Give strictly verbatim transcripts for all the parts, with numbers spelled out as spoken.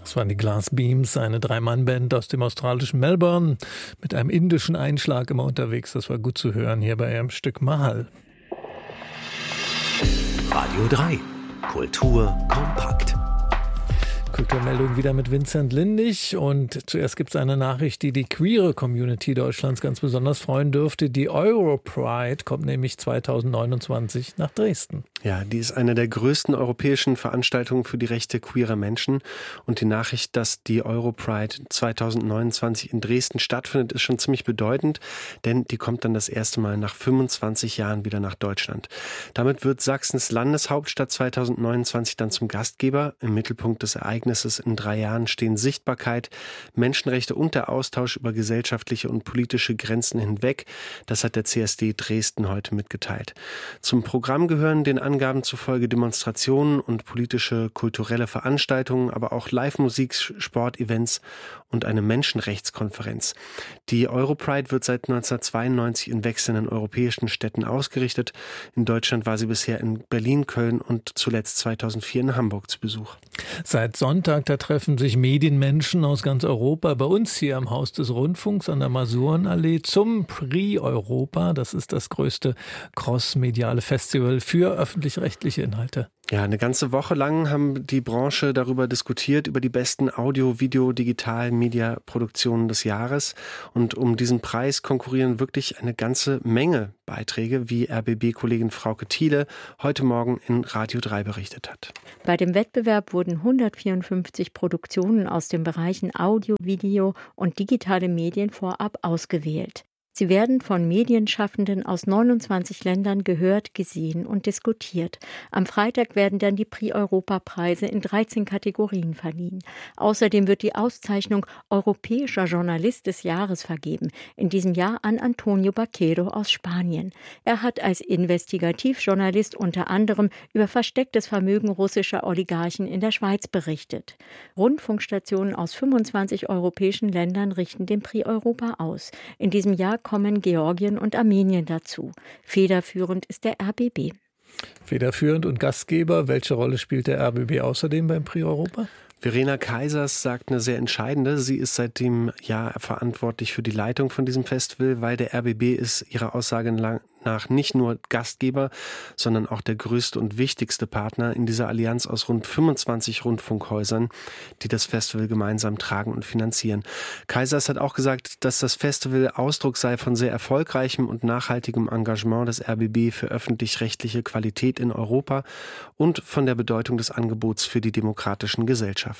Das waren die Glass Beams, eine Drei-Mann-Band aus dem australischen Melbourne, mit einem indischen Einschlag immer unterwegs. Das war gut zu hören hier bei ihrem Stück Mahal. Radio drei. Kultur kompakt. Kulturmeldung wieder mit Vincent Lindig. Und zuerst gibt es eine Nachricht, die die queere Community Deutschlands ganz besonders freuen dürfte. Die Europride kommt nämlich zweitausendneunundzwanzig nach Dresden. Ja, die ist eine der größten europäischen Veranstaltungen für die Rechte queerer Menschen. Und die Nachricht, dass die Europride zweitausendneunundzwanzig in Dresden stattfindet, ist schon ziemlich bedeutend, denn die kommt dann das erste Mal nach fünfundzwanzig Jahren wieder nach Deutschland. Damit wird Sachsens Landeshauptstadt zweitausendneunundzwanzig dann zum Gastgeber. Im Mittelpunkt des Ereignisses in drei Jahren stehen Sichtbarkeit, Menschenrechte und der Austausch über gesellschaftliche und politische Grenzen hinweg. Das hat der C S D Dresden heute mitgeteilt. Zum Programm gehören den Angaben zufolge Demonstrationen und politische, kulturelle Veranstaltungen, aber auch Live-Musik, Sportevents und eine Menschenrechtskonferenz. Die Europride wird seit neunzehnhundertzweiundneunzig in wechselnden europäischen Städten ausgerichtet. In Deutschland war sie bisher in Berlin, Köln und zuletzt zweitausendvier in Hamburg zu Besuch. Seit Sonntag, da treffen sich Medienmenschen aus ganz Europa bei uns hier am Haus des Rundfunks an der Masurenallee zum Prix Europa. Das ist das größte crossmediale Festival für öffentlich-rechtliche Inhalte. Ja, eine ganze Woche lang haben die Branche darüber diskutiert, über die besten Audio-, Video-, Digital-, Media-Produktionen des Jahres. Und um diesen Preis konkurrieren wirklich eine ganze Menge Beiträge, wie R B B-Kollegin Frauke Thiele heute Morgen in Radio drei berichtet hat. Bei dem Wettbewerb wurden hundertvierundfünfzig Produktionen aus den Bereichen Audio, Video und digitale Medien vorab ausgewählt. Sie werden von Medienschaffenden aus neunundzwanzig Ländern gehört, gesehen und diskutiert. Am Freitag werden dann die Prix-Europa-Preise in dreizehn Kategorien verliehen. Außerdem wird die Auszeichnung Europäischer Journalist des Jahres vergeben, in diesem Jahr an Antonio Baquero aus Spanien. Er hat als Investigativjournalist unter anderem über verstecktes Vermögen russischer Oligarchen in der Schweiz berichtet. Rundfunkstationen aus fünfundzwanzig europäischen Ländern richten den Prix Europa aus. In diesem Jahr kommen Georgien und Armenien dazu. Federführend ist der R B B. Federführend und Gastgeber, welche Rolle spielt der R B B außerdem beim Prix Europa? Verena Kaisers sagt eine sehr entscheidende. Sie ist seit dem Jahr verantwortlich für die Leitung von diesem Festival, weil der R B B ist ihrer Aussage nach nicht nur Gastgeber, sondern auch der größte und wichtigste Partner in dieser Allianz aus rund fünfundzwanzig Rundfunkhäusern, die das Festival gemeinsam tragen und finanzieren. Kaisers hat auch gesagt, dass das Festival Ausdruck sei von sehr erfolgreichem und nachhaltigem Engagement des R B B für öffentlich-rechtliche Qualität in Europa und von der Bedeutung des Angebots für die demokratischen Gesellschaften.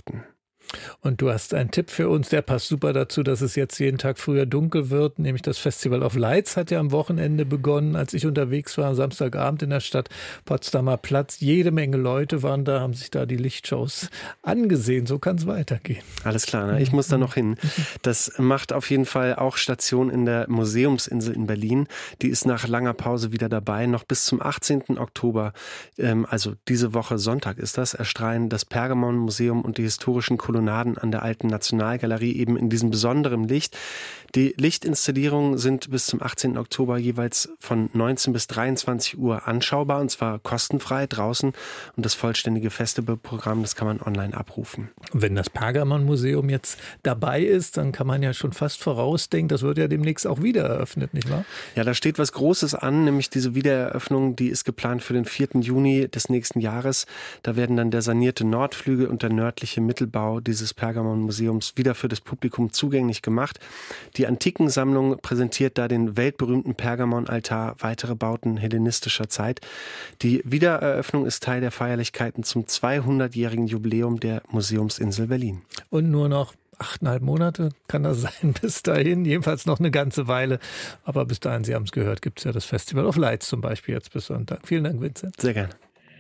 Und du hast einen Tipp für uns, der passt super dazu, dass es jetzt jeden Tag früher dunkel wird, nämlich das Festival of Lights hat ja am Wochenende begonnen, als ich unterwegs war, Samstagabend in der Stadt Potsdamer Platz. Jede Menge Leute waren da, haben sich da die Lichtshows angesehen. So kann es weitergehen. Alles klar, ne? Ich muss da noch hin. Das macht auf jeden Fall auch Station in der Museumsinsel in Berlin. Die ist nach langer Pause wieder dabei. Noch bis zum achtzehnten Oktober, ähm, also diese Woche Sonntag ist das, erstrahlen das Pergamon-Museum und die historischen Kolonnaden an der Alten Nationalgalerie eben in diesem besonderen Licht. Die Lichtinstallierungen sind bis zum achtzehnten Oktober jeweils von neunzehn bis dreiundzwanzig Uhr anschaubar, und zwar kostenfrei draußen, und das vollständige Festivalprogramm, das kann man online abrufen. Wenn das Pergamon-Museum jetzt dabei ist, dann kann man ja schon fast vorausdenken, das wird ja demnächst auch wieder eröffnet, nicht wahr? Ja, da steht was Großes an, nämlich diese Wiedereröffnung, die ist geplant für den vierten Juni des nächsten Jahres. Da werden dann der sanierte Nordflügel und der nördliche Mittelbau dieses Pergamon-Museums wieder für das Publikum zugänglich gemacht. Die Antikensammlung präsentiert da den weltberühmten Pergamon-Altar, weitere Bauten hellenistischer Zeit. Die Wiedereröffnung ist Teil der Feierlichkeiten zum zweihundertjährigen Jubiläum der Museumsinsel Berlin. Und nur noch achteinhalb Monate kann das sein bis dahin, jedenfalls noch eine ganze Weile. Aber bis dahin, Sie haben es gehört, gibt es ja das Festival of Lights zum Beispiel jetzt bis Sonntag. Vielen Dank, Vincent. Sehr gerne.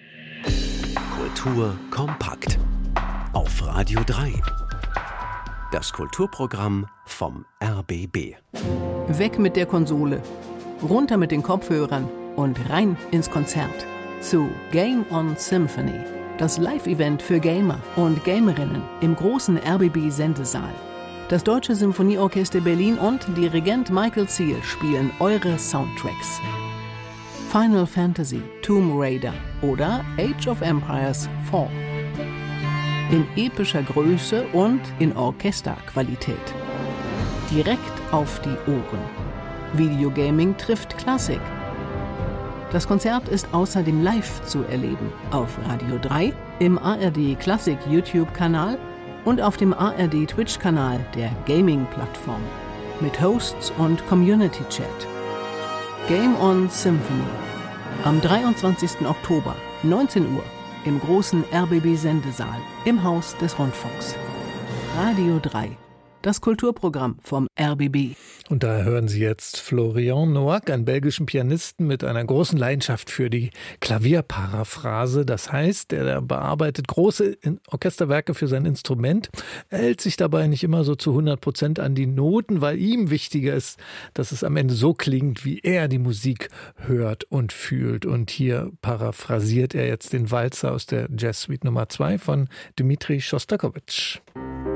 Kultur kompakt auf Radio drei. Das Kulturprogramm vom R B B. Weg mit der Konsole, runter mit den Kopfhörern und rein ins Konzert. Zu Game on Symphony, das Live-Event für Gamer und Gamerinnen im großen R B B-Sendesaal. Das Deutsche Symphonieorchester Berlin und Dirigent Michael Ziel spielen eure Soundtracks. Final Fantasy, Tomb Raider oder Age of Empires vier. In epischer Größe und in Orchesterqualität. Direkt auf die Ohren. Videogaming trifft Klassik. Das Konzert ist außerdem live zu erleben auf Radio drei, im A R D Klassik YouTube-Kanal und auf dem A R D Twitch-Kanal der Gaming-Plattform mit Hosts und Community-Chat. Game On Symphony. Am dreiundzwanzigsten Oktober, neunzehn Uhr, im großen R B B-Sendesaal im Haus des Rundfunks. Radio drei. Das Kulturprogramm vom R B B. Und da hören Sie jetzt Florian Noack, einen belgischen Pianisten mit einer großen Leidenschaft für die Klavierparaphrase. Das heißt, er bearbeitet große Orchesterwerke für sein Instrument. Er hält sich dabei nicht immer so zu hundert Prozent an die Noten, weil ihm wichtiger ist, dass es am Ende so klingt, wie er die Musik hört und fühlt. Und hier paraphrasiert er jetzt den Walzer aus der Jazz Suite Nummer zwei von Dmitri Schostakowitsch.